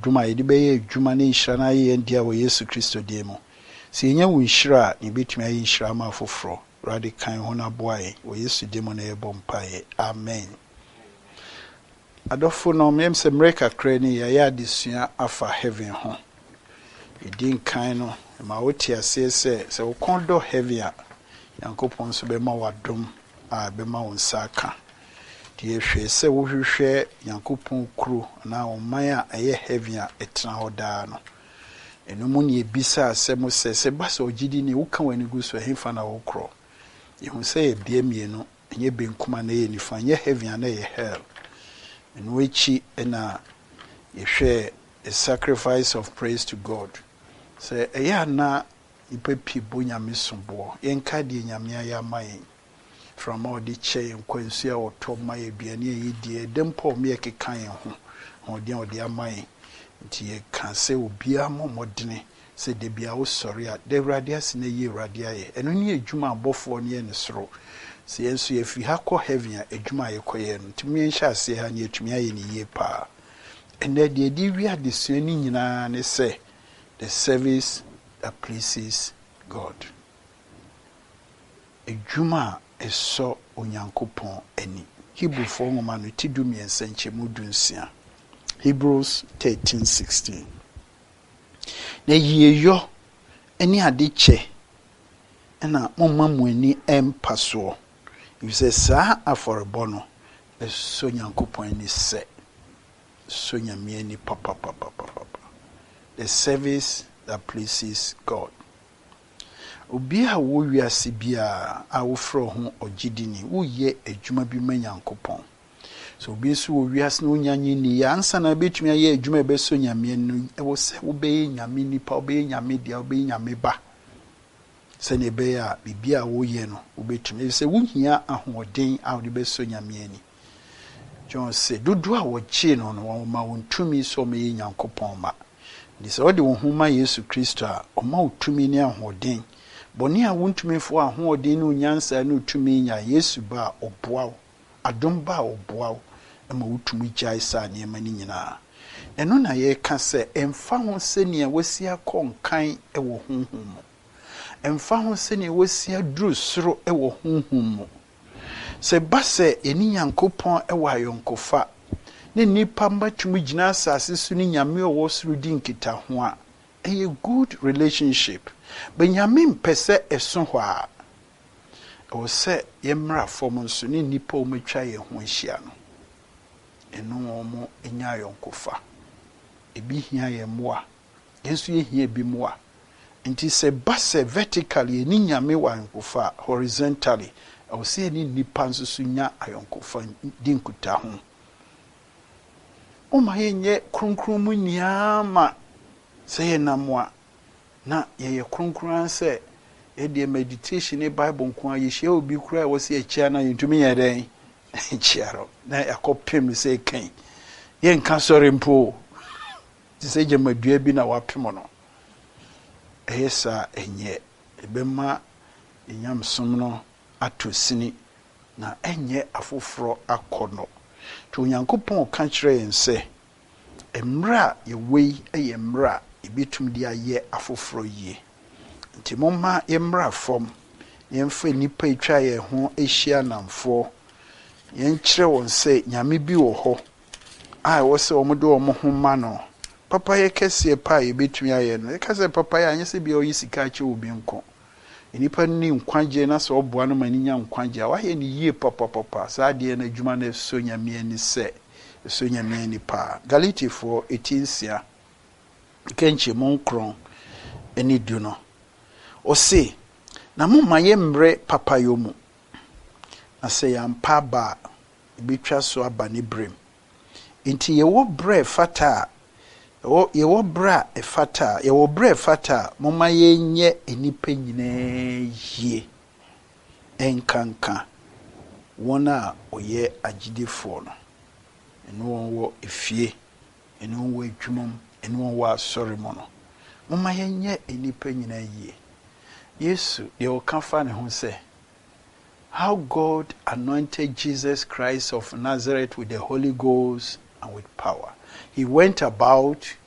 dwuma yɛde bɛyɛ adwuma ne nhyira no ayɛ yɛn deɛ wɔ Yesu Kristo din mu. Sɛ yɛnya wo nhyira a, ne bɛtumi ayɛ nhyira ma afoforɔ. Awurade kan ho no aboa yɛn wɔ Yesu din mu na yɛbɔ mpaeɛ. Amen. Adɔfo no mmɛm sɛ mmerɛ kakra ni yɛayɛ adesua afa heaven ho. Yɛdi nkan no ma wote aseɛ sɛ wo kɔn dɔ heaven a Nyankopɔn nso bɛma wadom a bɛma wo nsa aka. Deɛ hwɛ sɛ wohwehwɛ Nyankopɔn kuro na ɔman a ɛyɛ heaven a ɛtena hɔ daa no. Ɛno mu ne yɛbisa asɛm sɛ ba sɛ ogyidi ne woka w'ani gu so ɛhefa na wokorɔ. Yɛhu sɛ yɛbea mmienu ɛnyɛ benkum a na yɛ nifa, ɛnyɛ heaven a na yɛ hell. Ɛno akyi ɛna yɛhwɛ a sacrifice of praise to God. Sɛ ɛyɛ ana nipa pii bɔ Nyame somboɔ, yɛnka deɛ Nyame ayɛ ama yɛn. From all the chain, Quincy or Tom my Biania, dear, them poor me a kind or the amay. Tia can say, will be a more modern, said they be out sorry at the radias in a year radiae, and only a Juma both 1 year in the throat. See, and so if we have called heavy a Juma coyen, to me and shall say her near to me in a year pa. And that the idea we are discerning and say, the service that pleases God. A Juma. Eso onyankopon ani. Hebrew for ngoma no tidu miensa nchemu dunsia. Hebrews 13:16. Na yiyeyo ani ade che na momma mu ani empa so. You say saa aforebo no eso onyankopon ani se. So nyame ani papa. The service that pleases God. Obi a wo wiase bia a wo fro ho ogidini wo ye adwuma bi ma Nyankopɔn. So obi so wo wiase no nyanye ni ya ansa na betumi aye adwuma be so nyame no e wo se wo be nyame nipa wo be nyame dia wo be nyame ba. Se ne be ya bibia wo ye no wo betumi se wo hia ahoden a wo be so nyame ani. John say dudu a wo chi no no wo ma wo ntumi so me Nyankopɔn ma. Ndi se wo de wo homa Yesu Kristo a o ma wo tumi ne ahoden. Boni a wontumi fo ahoɔden no nyansa no tumi nya Yesu ba oboaw adom ba oboaw ma wotumi gyae sa nneɛma ni nyinaa. Ɛno na yɛka sɛ ɛmfa ho sɛnea wasi akɔ nkan wɔ honhom mu. Ɛmfa ho sɛnea wasi aduru soro wɔ honhom mu. Sɛ ba sɛ ɛni Nyankopɔn wɔ ayɔnkofa ne nipa mbatumi gyina asase so ne Nyame wɔ soro di nkitaho a ɛyɛ good relationship. Benyamin pese eso hɔ a o se yemra fom nso ne nipa o matwa ye ho ahia no eno mo enya yonkofa ebi hia ye moa yenso ye hia bi moa nti se base vertically ni nyame wa yonkofa horizontally o se ni nipa nso so nya ayonkofa di nkuta ho o ma yenye kronkron mu niama se ye namoa na ye kronkron se e de meditation e bible nko aye hia obi kura wo se achia na yentumi ye den chiaro na yakopem se kan ye nka sori mpo ti se je madua bi na wapem no ehesa enye ebema enyamsom no atosini na enye afoforo akono to Onyankopɔn ka kyerɛ yɛn sɛ emra ye wei eye emra ebitum di aye afoforo yie nti momma yemra fom yemfa nipa etwa ye ho ehia namfo yenkyerɛ won sɛ nyame bi wɔ hɔ a wo sɛ omo de omo ho ma no papa ye kɛse pa ye betumi aye no ye ka sɛ papa ye anya sɛ bia oyi sika kye obi nko nipa ni nkwaje na sɛ oboa no mani nya nkwaje a wa ye ni yie papa saa de na adwuma na so nyame ani sɛ so nyame ani pa Galatifo 18:6 kenchi monkron eni du no o se na mumma yemre papa yomu na se yampa ba bitwa so aba ne brem nti ye wo bre fata ye wo bra e fata ye wo bre fata mumma yenye enipa nyina yie enkanka wona oye agidefo no eno wo efie eno wo adwumam eno wo asori mo no mumma yenye enipa nyina yie Yesu ye o kan fa ne ho se how God anointed Jesus Christ of Nazareth with the Holy Ghost and with power. He went about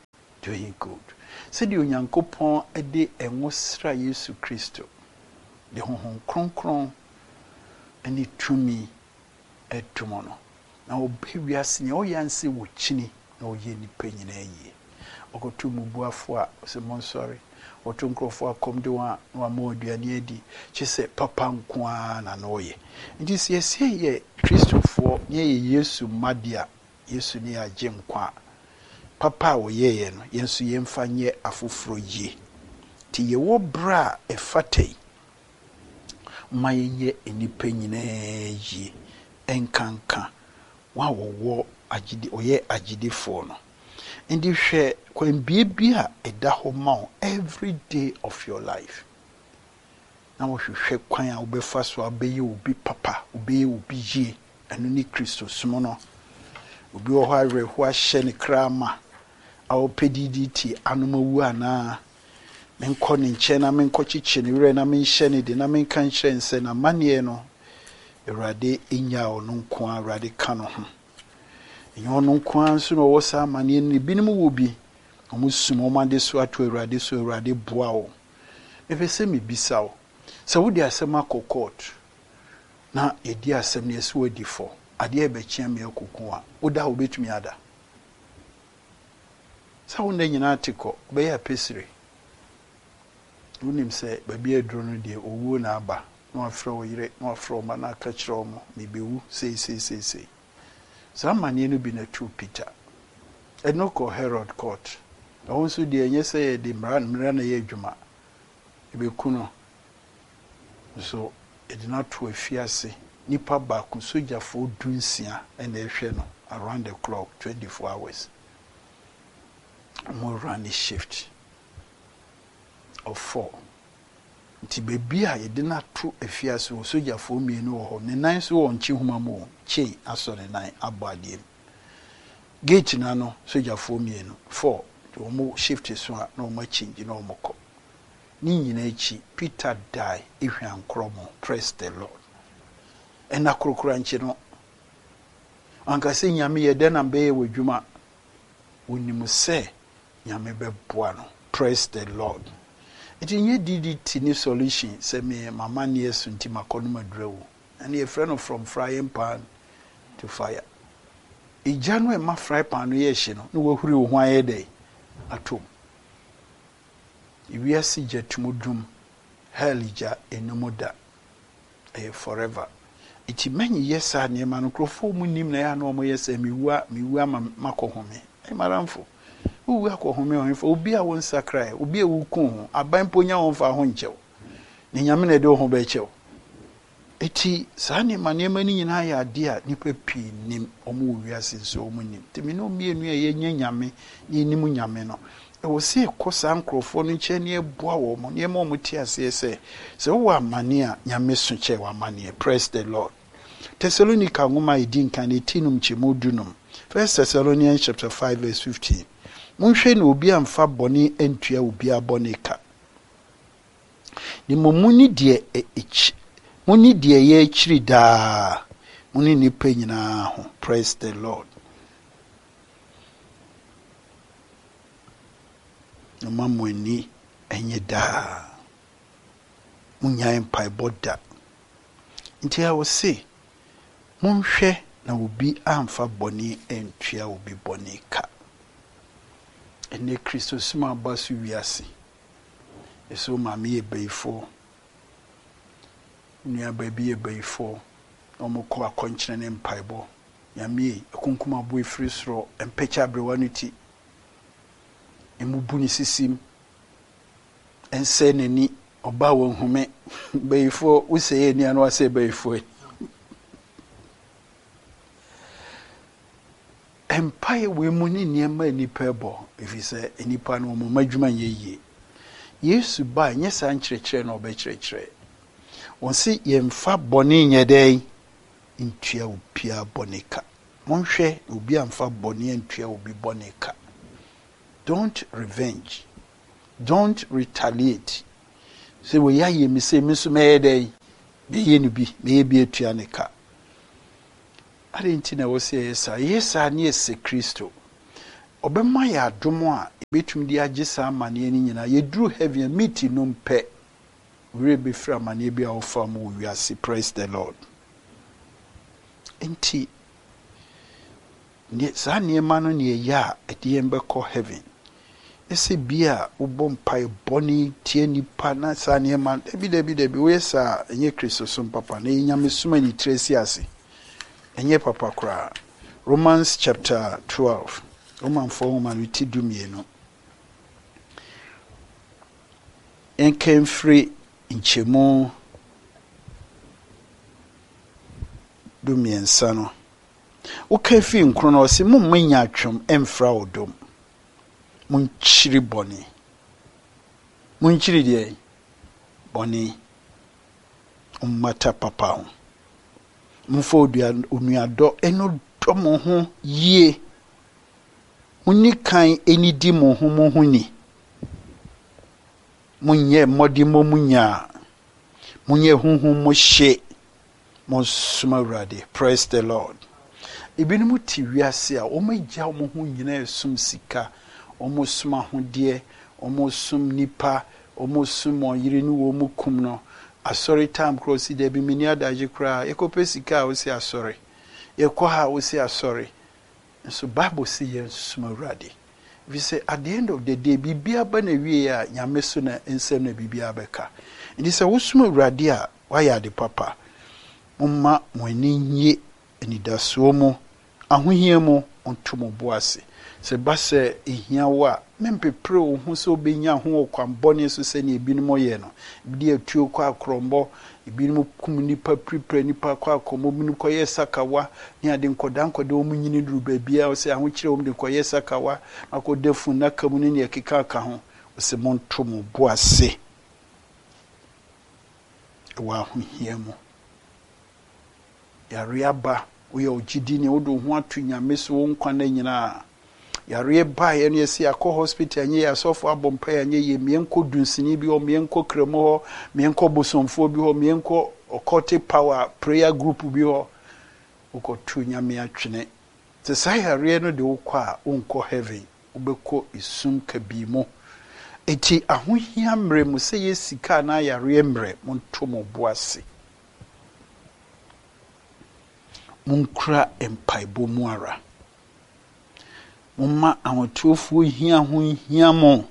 doing good. Said you Yankopon a day and was Yesu Christo. The hon kron and it to me at tomorrow. Now, baby, I see no yancy with chinny, no yenny penny a ye. Or go to Mubua for, some sorry. Or to Uncrofor come to one more dear needy. She said, Papa Kwan and Oye. And this yes, ye, Christopher, ye, Yesu Madia, Yesu near Jim Kwa. Papa o ye no yensu yemfa nye afoforo ye ti ye wo bra e fatei ma ye enipa nyina ye enkanka wa wo agide oye agidefo no ndi hwe kwan bia eda ho ma every day of your life na wo hwe kwan a obefa so abeyi obi papa obeyi obi ye anu ni Kristo sumo no obi wo ha re ho ahye ne krama awo pediditi anomawu ana menko ne nche na menko chiche ne wure na menhye ne de na menka nhye nse na manie no Awurade enya ono nko Awurade ka no ho enya ono nko anso no wo sa manie ne binim wo bi omusum omade so ato Awurade so Awurade boa wo efese me bisa wo se wo di asem akokot na edi asem ne esi wodi fo ade e be chia me akokon a wo da wo betumi ada sa wonde nyina tiko be ya pesire wonim se baby aduro no de owu na aba no afro wo yire no afro ma na ka kire omo me bewu sei sa manie no bi na tu Peter enoko Herod court awonso de enye se de mra na ye adwuma ebe kuno so edina to afiase nipa ba ku sojafo dunsia na ehwe no around the clock 24 hours more run shift of 4 nti baby a yedina to afiase wo sojafo mienu wo ho ne nan so won chi huma mo chi aso ne nan abadiem gate na no sojafo mienu 4 to mo shift so a no ma change no mo ko ni nyina echi Peter die ehwan kromo. Praise the Lord. Ena krokura nchi no anka se nyame ye de na be we dwuma wonimu se nyame be boa no. Praise the Lord. Iti nye DDT ni solution se me mama ni Yesu nti makono madrewu and a friend from frying pan to fire. Ijanu e ma fry pan no ye hye no wo huri wo ho aye dey atom. Iwiasi jetumudum helija enomoda forever. Iti menyi yesa ne ma no krofo mu nim na ya no mo yesa miwua makohome. E maramfo. Uwu akohome onfo obi a won sakrai, obi a wukun ho, aban ponya won fa ho nchew. Ne nyame na de ho ba chew. Iti sa ne ma ne mani nyina ya ade a nipa pi nim omo wiase so omo nim. Temi no mienu ye nyame ni nim nyame no. Ewo se kosa nkrofo no nche ne eboa wo mo ne mo ti ase se wo amane a nyame so che wa amane. Praise the Lord. Thessalonica ngoma idin kan etinum chemodunum. 1 Thessalonians chapter 5 verse 15. Munhwe na obi amfa bone entua obi abone ka. Ni momuni de ye chiri da. Muni ni penyina ho. Praise the Lord. Mamweni enye da. Munya empai boda. Nti ya wo se munhwe na obi amfa bone entua obi bone ka. Ene Kristo sima basu wiase. Eso mami ebeifo. Nua baby ebeifo. Omukọ akonkyere ne mpaibo. Nyame akunkuma bo efiri soro empecha brewanuti. Emubu ni sisim. Ense neni oba wo nhume beifo useye ni anu ase beifo. Empire we muni niema nipa ebo efise enipa no mo madwuma yeye. Yesu ba nyesa nkyerɛkyerɛ na ɔbɛkyerɛkyerɛ. Wonsi yemfa bɔne nyɛdɛn ntua opia bɔne ka. Monhwɛ obi amfa bɔne ntua obi bɔne ka. Don't revenge. Don't retaliate. Say we ya ye mi se mi so mɛdɛn be ye no bi me ye bi atua ne ka. Adentina wo se yesa ne ese Kristo. Obema ya adomo a betum di agye saa amane ni nyina yeduru heaven meeting no mpe we be fra amane bia wo fa mu wiase. Praise the Lord. Enti ne saa niema no ne ya ede yembekọ heaven ese bia ubom pai boni tie nipa na saa niema debi we saa enye Kristo som papa na nyame suma ni tresi ase enye papa kra. Romans chapter 12 Roman 4:12 enkenfri nchemu dumiensa no ukefi nkro no se mummanya atwom emfra odom munchiri boni munchiri die boni ummata papa ho mufo onuado eno domo ho yie munikan enidi mo ho ni munye modi mo munya munye hunhun mo hye mo suma urade. Praise the Lord. Ibinimu ti wiase a omagya mo ho nyina esum sika omo suma ho de omo sum nipa omo sum oyire ni wo mu kum no asori time cross de bi mini adaje kra ekope sika wo si asori ekoha wo si asori. So Bible say ye suma urade. We say at the end of the day bibia ba na wie a nyame so na ensem na bibia beka. Ndi say wo suma urade a waya de papa mumma mwani nye enidaso mu ahohia mu ontomo boase se base ehia wa mempepre wo hu se obenya ho okwambone so se ne ebinimo ye no bidi atuo kwa akrombo ebinimo kum nipa prepare nipa kwa akomo minu koye sakawa ni ade nkoda omu nyini duru babia o se ahokyere omu de koye sakawa akodefu na kamu ne ekeka aka ho o se montomo boase wa ahohia mu yare aba uye ojidi ni odo ho atu nyame so nkwa na nyina yare ba ye no yesi akọ hospital nye ya sofo abompa ya nye ye mienko dunsini bi o mienko kremo ho mienko bosomfo bi ho mienko okote power prayer group bi ho ukotu nyame atwene te sai yare no de ukwa unko heaven ubeko isum kabimo eti ahohia mre mu se yesika na yare mre montomo boase munkra empaibo muara mumma awotofo hia ho hia mo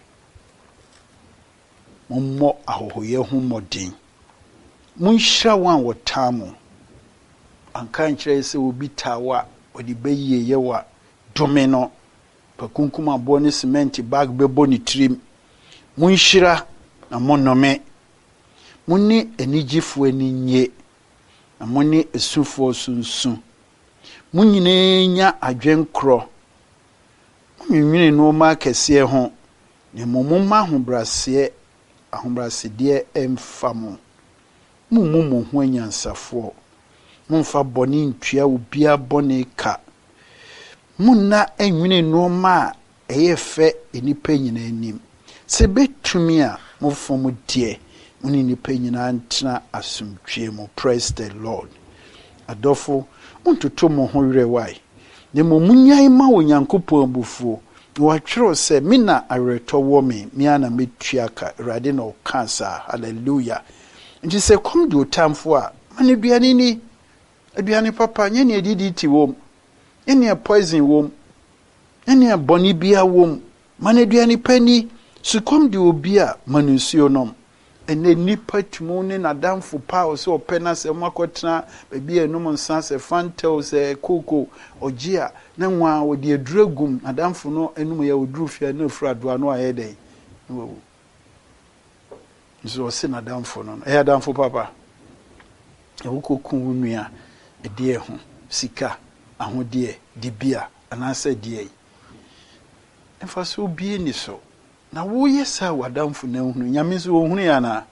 mummo ahohoye ho modin munhira wan wotamo anka nkyerɛ sɛ obi tawa odi beye yewa domino pakunkuma boni cement bag bebo ni trim munhira na monome munni enigifo aninye amoni esufo sunsun munyine nya adwenkro munwine no ma kese ho ne momoma ahobrase de emfamo mumumu ho anyansafo mumfa boni ntua obia boni ka munna enwine no ma eyefe enipa nyina anim se betumi a mufom de muni nipa nyina antena asumtwe mu. Praise the Lord. Adofo untuto mo ho werewai ne mo munyan ma onyankopon bufuo wa twero se mina areto wo me ana metuaka rade no kansa. Hallelujah. Nti se kom do tamfo a mane duane ni aduane papa nye ne edidi ti wom ene poison wom ene boni bia wom mane duane pani su kom de obi a manusuo nom ene nipa tumu ne nadamfo pa so opena se makotena baby enum nsa se fantel se koko ogia na nwa wodi aduragum nadamfo no enum ya oduru fia na frado ano ayede wo so se nadamfo no e adamfo papa e wokoku nua ede ho sika ahode dibia anase de emfa so bie ni so na wo yesa wadamfo na hunu nyame so hunu ya na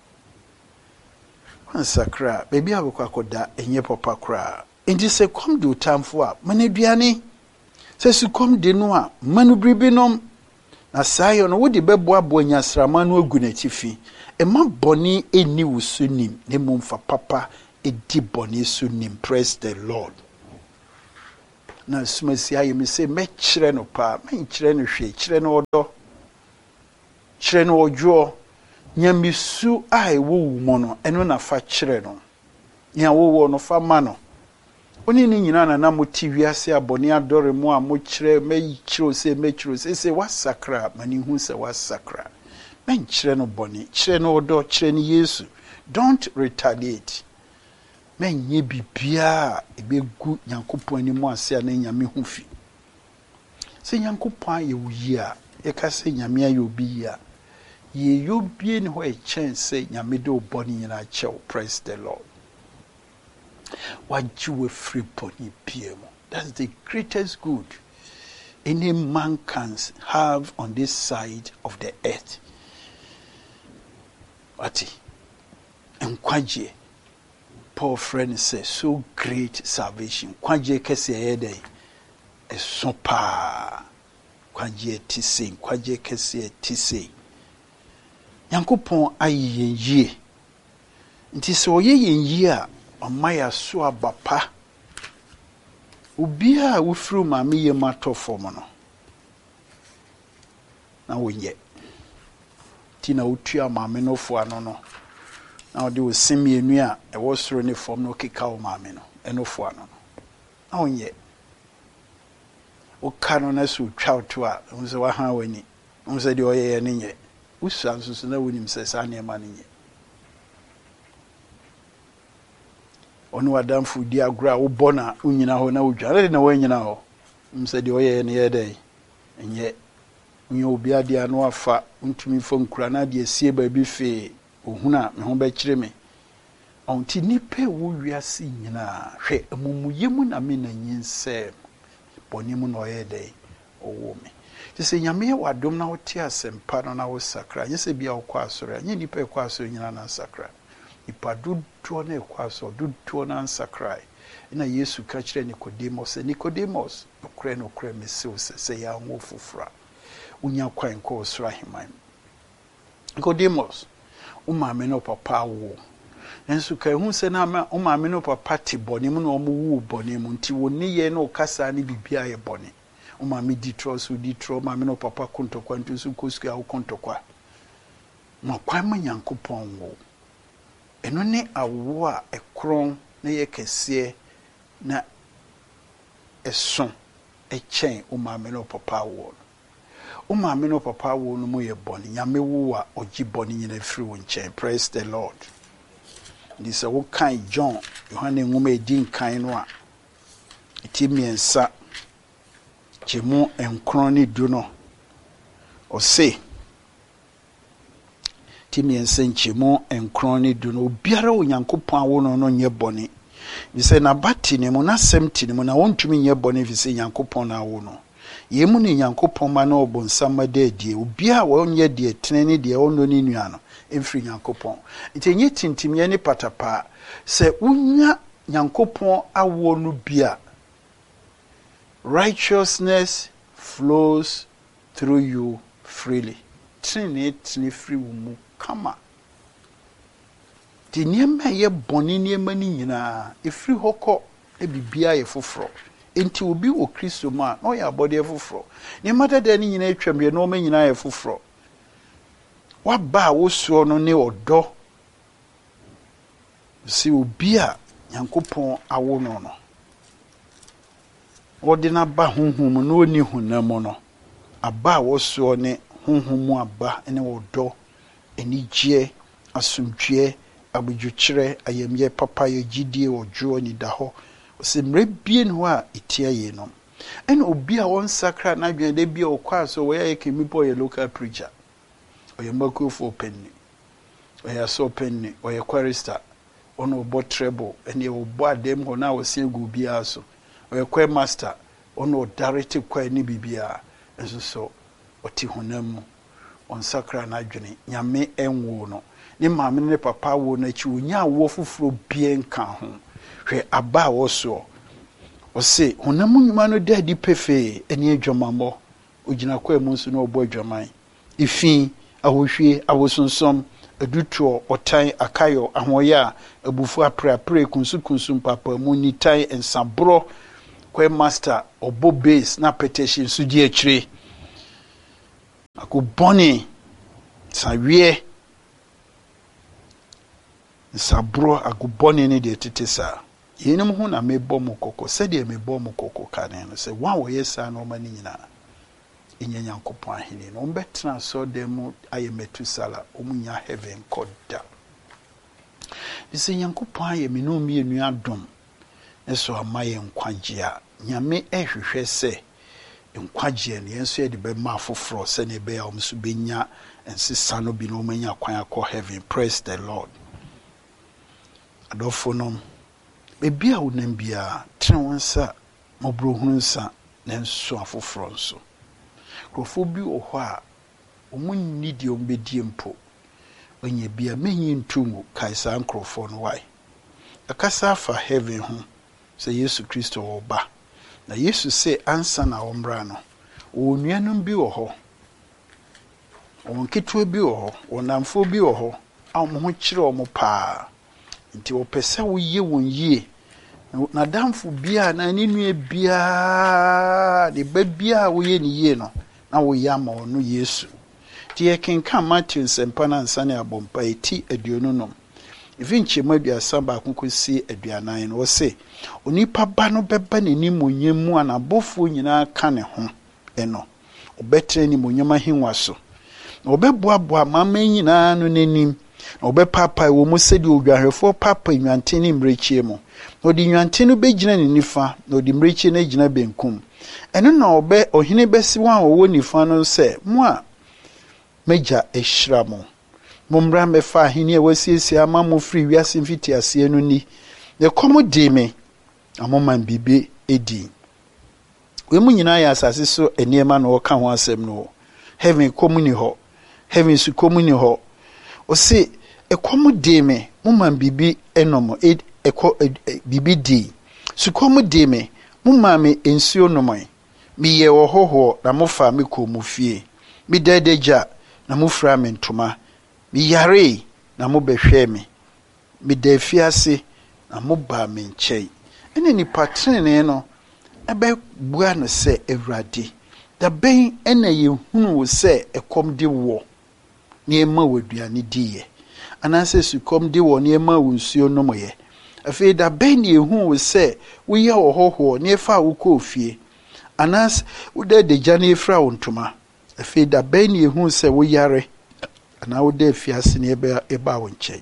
ansakra baby abekwa akoda enye papa kra enti se kom do tamfo a maneduane se su kom de no a manubribinom na sayo no wodi beboabo nyasrama no agu na tifi e ma boni eni wusunim ne momfa papa edi boni sunim. Praise the Lord. na sumasi aye me say me kyerɛ no pa me kyerɛ no hwe kyerɛ no odo kyerɛ no odwo nyamisu a ewo wu mo no eno na fa kyerɛ no nya wo no fa ma no oni ni nyina na mo ti wiase abone adore mo a mo kyerɛ me kyerɛ se wasakra mani hu se wasakra me kyerɛ no bone kyerɛ no odo kyerɛ no Yesu. Don't retaliate. Men ye bibia ebegu Nyankopon ani mu ase na nyame hu fi. Se Nyankopon ye wuyi a e ka se nyame aye obi ya. Ye yobie ni ho e chance nyame de oboni nyina chew. Praise the Lord. What you were free pony piemo. That's the greatest good any man can have on this side of the earth. Wati nkwaje Paul friend says so great salvation kwaje kese yede eso pa kwaje tise kwaje kese tise Yankopon ayiyenye nti se oyeyenye a omaya so abapa obi a wofuru maame ye matofo mo no na wonye ti na otua maame no fo ano no na odi osimi enu a ewo soro ne fom no keka o maame no enofo ano no na onye o kanu na so twa to a unse wa han wani unse de oyeye ne nye usa nso na wonim se sa ne ma ne nye onu adamfo di agura wo bona unyina ho na wodwa na wanyina ho unse de oyeye ne ye dai enye unyo obi ade anu afa untumi fo nkura na de esie ba bi fe ohuna me ho be kire me onti nipe wo wiase nyina hwe amumuye mu na me na nyinse boni mu no ye dai owo me se nyame wadom na wote asempa no na wo sakra nyese bia wo kwa asore nye nipa kwa asore nyina na sakra ipa dudu na kwa asore dudu na sakra na Yesu ka kire Nicodemus okre mese se ya nwo fufura unya kwan ko osura himan Nicodemus umame no papa wo nensu ka hu se na ma umame no papa ti boni mu no omu boni mu nti woni ye no kasa ni bibia ye boni umame ditro mame no papa kontokwa ntusu kosuka wo kontokwa mo kwan ma Nyankopon wo eno ne awo a ekron na ye kese na eson echen umame no papa wo umame no papa wo no mo ye boni nyame wo a ogi boni nyina firi wo nchen. Praise the Lord. This a wo kan John Yohane nwoma edin kan no a etimiensa chemu enkron ni du no o se timiensa chemu enkron ni du no obiara Onyankopon awo no nye boni bi se na bati ne mu na semti ne mu na wontumi nye boni bi se Nyankopon na awo no yemu ni Nyankopon ma na obonsama de die obia wonye de tenene de ono ni nua no emfiri Nyankopon ntenye tintimye ne patapa se unya Nyankopon awo no bia righteousness flows through you freely tini free mu kama di niema ye boni niema ni nyina efiri hokọ ebibia ye foforo enti obi wo Kristo ma no ya body foforo ni madada ni nyina atwamye no ma nyina ye foforo wa ba wo so no ne odo si obi a Nyankopon awo no no odina ba honhom no oni hunam no aba wo so ne honhom aba ene odo enigye asumdwe abudwukire ayemye papa ye gidie odwo ni da ho se mrebie no a etia ye no ene obi a won sakra na dwen de bia okwa so we ye kemi boy local preacher oye makofo penni oye so penni oye chorister ono obo treble ene obo adem ho na wose egu bia so oye kwa master ono direct kwa ni bibia enso so oti honam on sakra na dwen nyame enwo no ni maame ne papa wo na chi onya wo foforo bie nka ho hwe aba wo so o se honam nyuma no dadi pefe eni adwamambo ogina kwa mu nso no obo adwaman ifi ahohwie awosonsom adutuo otan akayo ahoya abufu aprapre kunsu papa mu nitan ensabro Choir master obo bass na petition so di akire. Akuboni sawie sabro akuboni ne de tete sa. Yenim hu na mebɔ mo koko se de mebɔ mo koko kane no se wan wo yesa no ma ni nyina. Enye Nyankopɔn ahene no ombetena so dem mu aye Metusala omunya heaven koda. Dise Nyankopɔn aye minu mienu adom eso amaye nkwagye a nyame ehwehwɛ se nkwagye ne yenso ye de be ma afoforo se ne be ya omso benya ensesa no bi no omanya kwan akɔ heaven. Praise the Lord. Adofo no bebi a wonam bia tene wonsa mobro hunu nsa na nso afoforo nso. Krofo bi ohɔ a omunni de ombedie mpo onye bia menyi ntumu kaisa nkrofo no wai akasa fa heaven ho se Yesu Kristo oba na Yesu se ansa na ombra no onuanum bi wɔ hɔ onketo bi wɔ hɔ onamfo bi wɔ hɔ a mo ho kyerɛ o mo paa nti wo pese wo ye won yie na damfo bia na ni nua bia de ba bia wo ye ni yie no na wo yama ono Yesu. Ti ekenka Matthew sempa na nsane abompa eti aduonu nom. Even chema aduasa ba konkosi aduanan no se onipa ba no beba nani monyam anabofo nyina ka ne ho eno obetre ni monyam ahenwa so na obeboaboa mama nyina no nanim na obepapa wo mu sedi odwahwefo papa nwanten ni mrechie mu na odi nwanten no begina ni nifa na odi mrechie na gina benkum eno na obe ohene besi wan wo nifa no se mo a meja ehira mo momra mefa ahene a wasiesie ama mo free wiase mfiti ase no ni ne komo di me amoma bibe edi we mu nyina ya asase so eniema na woka ho asem no heaven komuni ho heaven su komuni ho o se ekomo di me moma bibi enomo bibi di su komo di me moma me ensuo nomai mi ye wo hoho na mofa me ko mu fie mi dedeja na mofra me ntoma mi yare na mo behwe me mi da fiase na mo ba me nkyei ene ni patrene no ebe bua no se Awurade da ben ena ye hunu wo se ekom de wo ne ema waduane diye anase su kom de wo ne ema wo nsuo no moye afi da ben ye hunu wo se wo ye hoho ne fa wo ko fie anas wo de jane fra wo ntoma afi da ben ye hunu se wo yare ana wo de fiase ne eba wo nkyei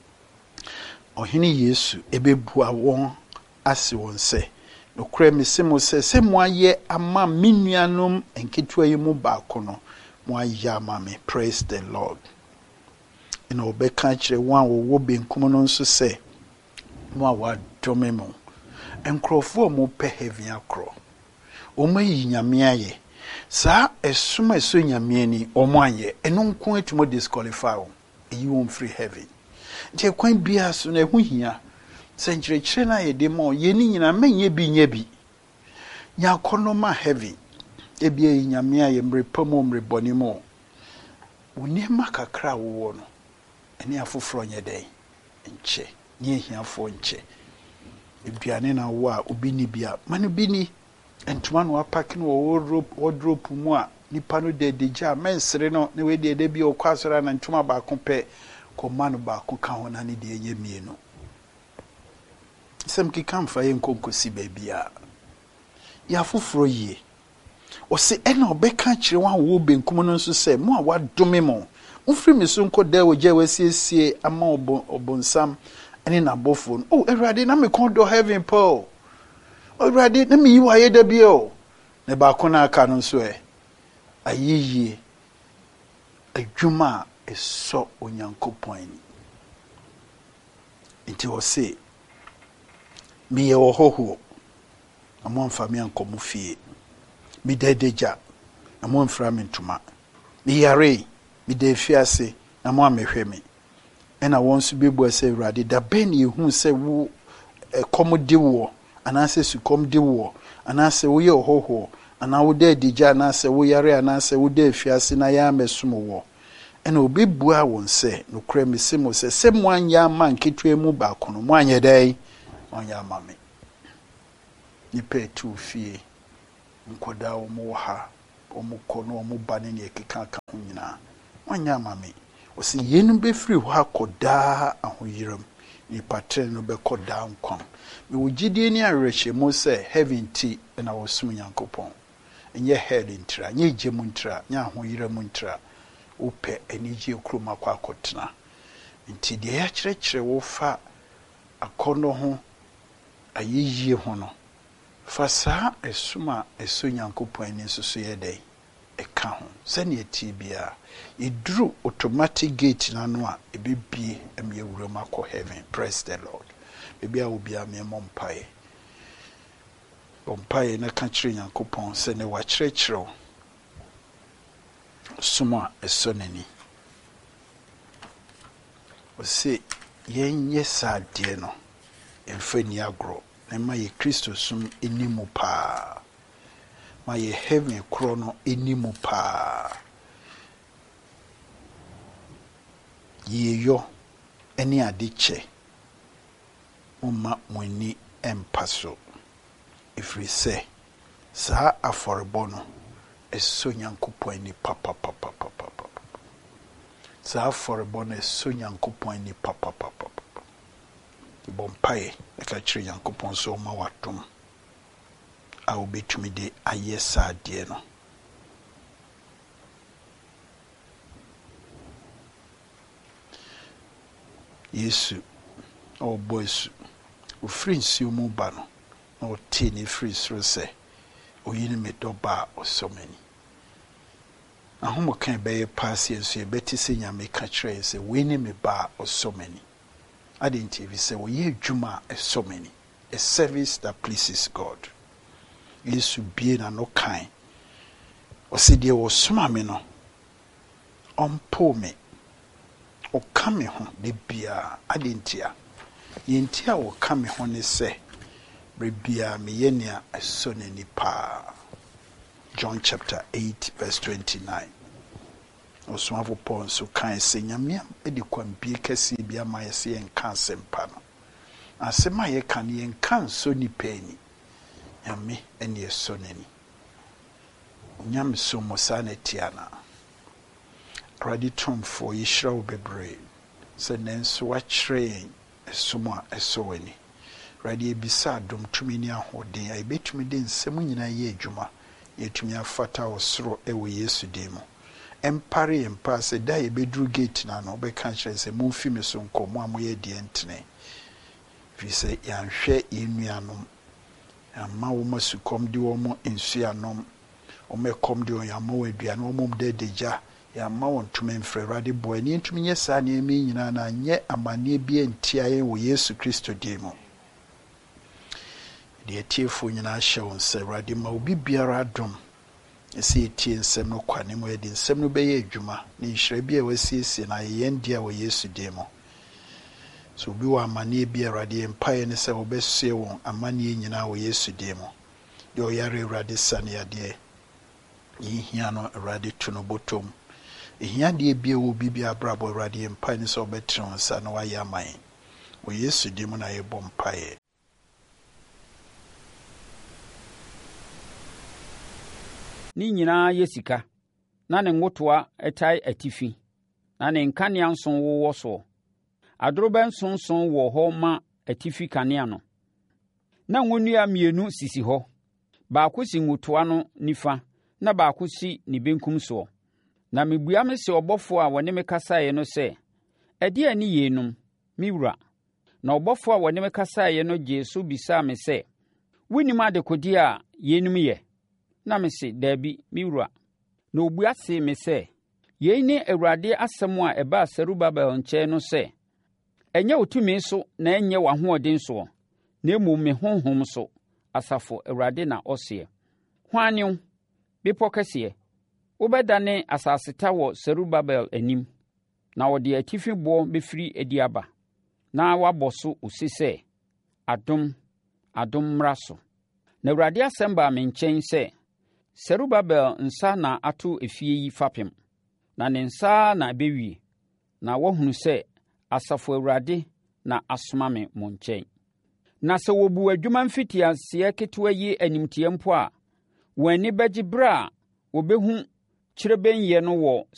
ohene Yesu ebebua won ase won se no kra mesemo se mo aye ama menuanom enketua yi mu ba kono mo aye ama me. Praise the Lord. Ina obeka kire wan wo benkum no nso se mo awa dome mo enkrofo mo pe heaven akro o mayi nyame aye sa esuma eso nyame ani o mo anye eno nko etumo disqualify o eyi won free heaven nti kwan bia so na ehu hia senkyerechire na ye de mo ye ni nyina menye bi nya bi nya konoma heaven ebia nyame aye mrepamo mreboni mo woni makakra wo no ene afoforo nye den nche ni ehiafo nche eduane na wo a obi ni bia manu bi ni entuma no apake no wardrobe mu a nipa no de deja mensere no ne we de bi o kwasora na entuma ba ko pe komano ba ko ka ho na ne de enye mienu sem ki kam fa ye nkonkosi ba bia ya foforo yie o se ena obeka kire wan wo benkum no nso se mo a wadome mo mfiri me so nko da oje wasiesie ama obonsam ene na bofo oh Awurade na me kon do heaven paul Awurade na me yiwa ye da bio ne ba ko na aka no nso ayeye adwuma eso onyankopon nti o se mi ye wo hoho amon fa mi ankomu fie mi dedeja amon fra mi ntuma mi yare mi de fiase amon amehwe mi ena won su bebu ase Awurade da ben ye hu se wo komode wo anase su komde wo anase wo ye hoho ana wo de deja anase wo yare anase wo de fiase na ya mesom wo ena obebua won se no kra mi semo se mo anya man ketua mu ba kono mo anye dai onya mame nipa etu fie nkoda omo ha omo kono omo bane ne ekeka ka ho nyina wanya mame osi yenu be free ho akoda ahoyiram nipa tre no be koda nkwan me wogidie ni arehye mo se heaven ti na wosum Nyankopɔn enye head ntra nye gemu ntra nya ahoyiram ntra ope enije kroma kwa akotena nti de ya kyerɛkyerɛ wo fa akɔnɔ ho ayeyie ho no fa saa esuma eso Nyankopɔn ani soso yɛ dɛ ɛka ho sɛne eti bia iduru automatic gate na no a ebibie em ye wuram akɔ heaven. Praise the Lord. Bibia obi a me mompae na ka kyerɛ Nyankopɔn sɛ ne wa kyerɛkyerɛ suma eso nani o se yenye saade no emfani agro na ma ye Kristo sum enimu pa ma ye heaven kro no enimu pa yeyo eni adiche umma muni empaso ifri se sa aforebo no eso Nyankopɔn ni papa sa aforebo no eso Nyankopɔn ni papa bompae eka kyerɛ Nyankopɔn so ma watom a obetumi de ayɛ saade no Yesu o boys ofiri nsuo mu ba no na ɔte ne free soro sɛ oyini me dɔba osomani ahomo kan bɛyɛ paase nso ebɛti sɛ nyame ka kyerɛ sɛ wini me ba osomani adenti bi sɛ wɔyɛ adwuma esomani a service that pleases God. Yesu bie na no kan ɔsɛ deɛ wɔsoma me no ɔmpo me ɔka me ho de bia adentia yɛnti a ɔka me ho ne sɛ rebia me yɛ nea ɛsɔ n'ani paa. John chapter 8 verse 29. Osomafo Paul so kan sɛ nyame edi kwambie kɛse bia ma yɛ sɛ yɛnka asɛmpa no asɛm a yɛka ne yɛnka nso nipa ani nyame ɛne ɛsɔ n'ani nyame so mo saa na tiana Awurade tomfo yɛhyira wo bebree sɛ nanso wakyerɛ yɛn ɛsom a ɛsɔ w'ani Awurade ebisa adom tumi ne ahoɔden a ebetumi de nsɛm nyinaa yɛ adwuma yɛtumi afata wo soro ɛwɔ Yesu din mu empare yɛmpa sɛ da yɛbɛduru gate na no bɛka kyerɛ sɛ momfi me so nkɔmmɔ a moyɛ deɛ ntene firi sɛ yɛanhwɛ yɛnnuanom amma wo ma sukɔm de wɔ mo nsuanom ɔmɛkɔm de ɔyamma wɔ aduane wɔ mom de dagya yɛamma wɔn ntoma mfrɛ Awurade boa ne ntumi nyɛ saa nneɛma nyinaa na nyɛ amanneɛ bi antia yɛn wɔ Yesu Kristo din mu deɛ tiefo nyinaa hyɛ wo nsa Awurade ma obi biara adom ɛsɛ yɛtie nsɛm no kwane mu yɛde nsɛm no bɛyɛ adwuma ne nhyira bi a wasiesie na yɛn deɛ wɔ Yesu din mu so obi wɔ amanneɛ bi Awurade yɛmpaeɛ ne sɛ wɔbɛsoɛ wɔn amanneɛ nyinaa wɔ Yesu din mu deɛ ɔyare Awurade sane adeɛ yɛhia no Awurade to no bɔtɔm ehia deɛ bi wɔ bibi abrabɔ Awurade yɛmpaeɛ ne sɛ ɔbɛtene wɔn nsa na wayɛ aman wɔ Yesu din mu na yɛbɔ mpaeɛ. Ni nyinaa yɛ sika na ne ngotoa ɛtae atifi na ne nkanea nson wowɔ so adorobɛ nsonson wɔ hɔ ma atifi kanea no na ngonnua mmienu sisi hɔ baako si ngotoa no nifa na baako si ne benkum so na mebua me se ɔbɔfo a wɔne me kasaeɛ no sɛ ɛde ani yeenum me wura na ɔbɔfo a wɔne me kasaeɛ no gye so bisaa me sɛ wonim adekode a yeenum yɛ na me se dabi me wura na obua se me sɛ yei ne Awurade asɛm a ɛbaa Serubabel nkyɛn no sɛ ɛnyɛ otumi so na ɛnyɛ w'ahoɔden so na mmom me honhom so asafo Awurade na ɔseɛ hwan ne wo bepɔ kɛseɛ wobɛdane asaseta wɔ Serubabel anim na ɔde atifi boɔ bɛfiri adi aba na wabɔ so osi sɛ adom mmra so na Awurade asɛm baa me nkyɛn sɛ Serubabel nsa na ato efie yi fapem na ne nsa na ɛbɛwie na wahunu sɛ asafo Awurade na asoma me mo nkyɛn Na sɛ wɔbu adwuma mfitiaseɛ ketewa yi animtiɛ mpo a, wɔn ani bɛgye berɛ a wɔbɛhu kyirebennyɛ no wɔ